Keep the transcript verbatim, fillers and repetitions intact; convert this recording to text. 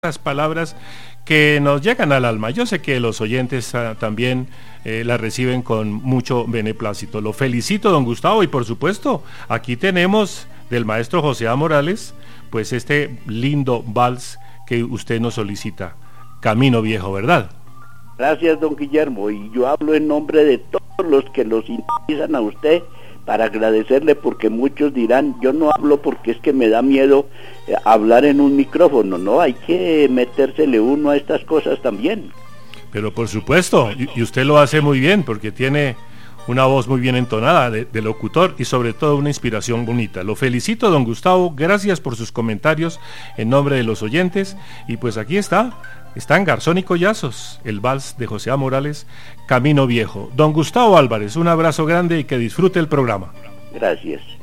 las palabras que nos llegan al alma. Yo sé que los oyentes uh, también eh, las reciben con mucho beneplácito. Lo felicito, don Gustavo, y por supuesto, aquí tenemos del maestro José A. Morales, pues este lindo vals que usted nos solicita, Camino Viejo, ¿verdad? Gracias, don Guillermo, y yo hablo en nombre de todos los que lo sintonizan a usted para agradecerle, porque muchos dirán, yo no hablo porque es que me da miedo eh, hablar en un micrófono. No, hay que metérsele uno a estas cosas también. Pero por supuesto, y, y usted lo hace muy bien, porque tiene una voz muy bien entonada de, de locutor y sobre todo una inspiración bonita. Lo felicito, don Gustavo, gracias por sus comentarios en nombre de los oyentes, y pues aquí está, están Garzón y Collazos, el vals de José A. Morales, Camino Viejo. Don Gustavo Álvarez, un abrazo grande y que disfrute el programa. Gracias.